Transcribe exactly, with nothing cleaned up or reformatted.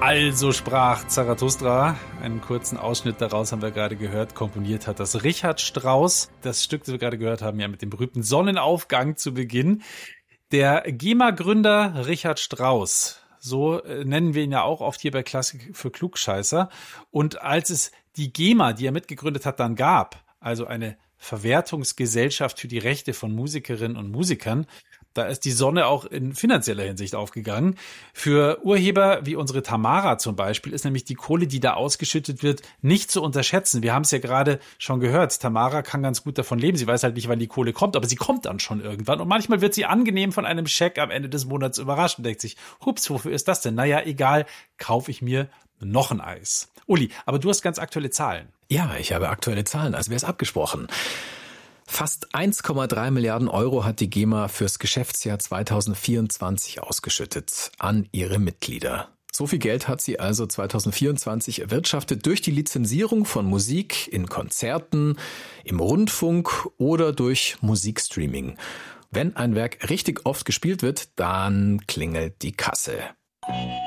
Also sprach Zarathustra. Einen kurzen Ausschnitt daraus haben wir gerade gehört. Komponiert hat das Richard Strauss. Das Stück, das wir gerade gehört haben, ja mit dem berühmten Sonnenaufgang zu Beginn. Der GEMA-Gründer Richard Strauss, so nennen wir ihn ja auch oft hier bei Klassik für Klugscheißer. Und als es die GEMA, die er mitgegründet hat, dann gab, also eine Verwertungsgesellschaft für die Rechte von Musikerinnen und Musikern, da ist die Sonne auch in finanzieller Hinsicht aufgegangen. Für Urheber wie unsere Tamara zum Beispiel ist nämlich die Kohle, die da ausgeschüttet wird, nicht zu unterschätzen. Wir haben es ja gerade schon gehört. Tamara kann ganz gut davon leben. Sie weiß halt nicht, wann die Kohle kommt, aber sie kommt dann schon irgendwann. Und manchmal wird sie angenehm von einem Scheck am Ende des Monats überrascht und denkt sich, hups, wofür ist das denn? Naja, egal, kaufe ich mir noch ein Eis. Uli, aber du hast ganz aktuelle Zahlen. Ja, ich habe aktuelle Zahlen, als wäre es abgesprochen. Fast eins Komma drei Milliarden Euro hat die GEMA fürs Geschäftsjahr zweitausendvierundzwanzig ausgeschüttet an ihre Mitglieder. So viel Geld hat sie also zweitausendvierundzwanzig erwirtschaftet durch die Lizenzierung von Musik in Konzerten, im Rundfunk oder durch Musikstreaming. Wenn ein Werk richtig oft gespielt wird, dann klingelt die Kasse.